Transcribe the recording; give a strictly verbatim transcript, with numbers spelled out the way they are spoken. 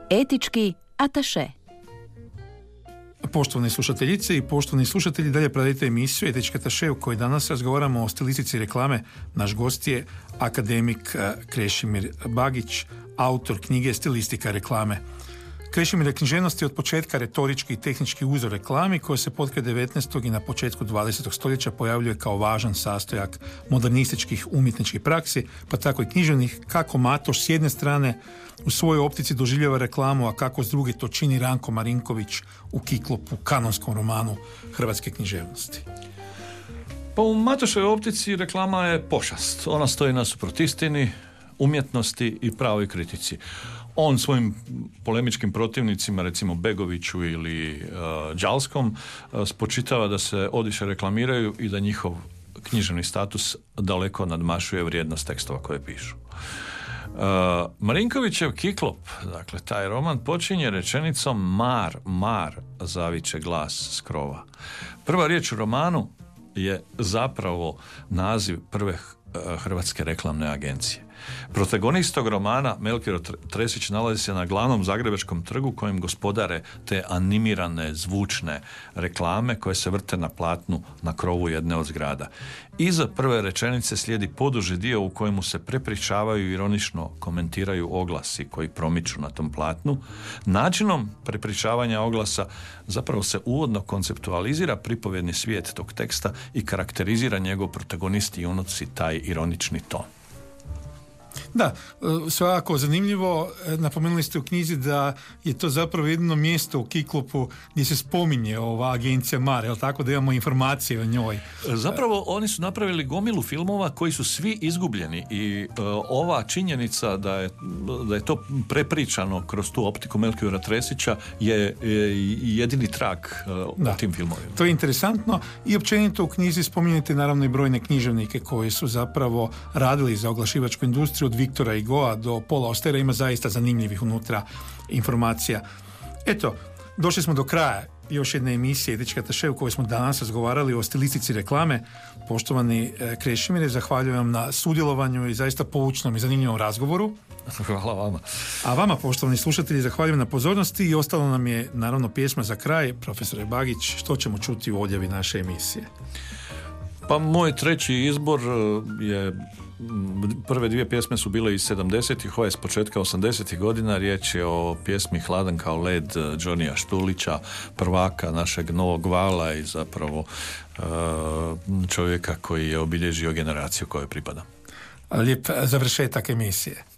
Etički ataše. Poštovane slušateljice i poštovani slušatelji, dalje pratite emisiju Etički ataše u kojoj danas razgovaramo o stilistici reklame. Naš gost je akademik Krešimir Bagić, autor knjige Stilistika reklame. Krešimir je književnost je od početka retorički i tehnički uzor reklami koja se potkraj devetnaestog i na početku dvadesetog stoljeća pojavljuje kao važan sastojak modernističkih umjetničkih praksi, pa tako i književnih, kako Matoš s jedne strane u svojoj optici doživljava reklamu, a kako s druge to čini Ranko Marinković u Kiklopu, kanonskom romanu hrvatske književnosti. Pa u Matoševoj optici reklama je pošast. Ona stoji nasuprot istini, umjetnosti i pravoj kritici. On svojim polemičkim protivnicima, recimo Begoviću ili uh, Đalskom, uh, spočitava da se odiše reklamiraju i da njihov književni status daleko nadmašuje vrijednost tekstova koje pišu. Uh, Marinkovićev Kiklop, dakle taj roman, počinje rečenicom mar, mar, zaviče glas s krova. Prva riječ u romanu je zapravo naziv prve uh, hrvatske reklamne agencije. Protagonist tog romana, Melchior Tresić, nalazi se na glavnom zagrebačkom trgu kojem gospodare te animirane, zvučne reklame koje se vrte na platnu na krovu jedne od zgrada. Iza prve rečenice slijedi poduži dio u kojemu se prepričavaju i ironično komentiraju oglasi koji promiču na tom platnu. Načinom prepričavanja oglasa zapravo se uvodno konceptualizira pripovjedni svijet tog teksta i karakterizira njegov protagonist i unosi taj ironični ton. Da, svakako zanimljivo. Napomenuli ste u knjizi da je to zapravo jedno mjesto u Kiklopu gdje se spominje ova agencija Mar, je li tako, da imamo informacije o njoj? Zapravo oni su napravili gomilu filmova koji su svi izgubljeni i uh, ova činjenica da je, da je to prepričano kroz tu optiku Melchiora Tresića je, je jedini trag uh, o tim filmovima. To je interesantno i općenito u knjizi spominjete naravno i brojne književnike koji su zapravo radili za oglašivačku industriju, od Viktora Hugoa do Paula Austera. Ima zaista zanimljivih unutra informacija. Eto, došli smo do kraja još jedne emisije Etički ataše u kojoj smo danas razgovarali o stilistici reklame. Poštovani Krešimire, zahvaljujem vam na sudjelovanju i zaista poučnom i zanimljivom razgovoru. Hvala vama. A vama, poštovani slušatelji, zahvaljujem na pozornosti i ostalo nam je naravno pjesma za kraj. Profesore Bagić, što ćemo čuti u odjavi naše emisije? Pa moj treći izbor je, prve dvije pjesme su bile iz sedamdesetih, ova je s početka osamdesetih godina. Riječ je o pjesmi Hladan kao led Johnnyja Štulića, prvaka našeg novog vala i zapravo čovjeka koji je obilježio generaciju kojoj pripada. Lijep završetak emisije.